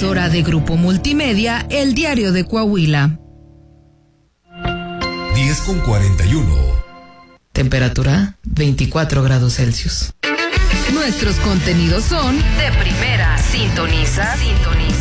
presentadora de Grupo Multimedia, El Diario de Coahuila. 10:41. Temperatura 24 grados Celsius. Nuestros contenidos son de primera. Sintoniza